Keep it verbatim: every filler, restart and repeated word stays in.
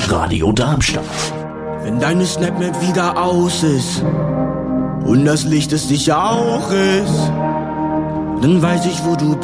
Radio Darmstadt. Wenn deine Snapmap wieder aus ist und das Licht es sicher auch ist, dann weiß ich, wo du bist.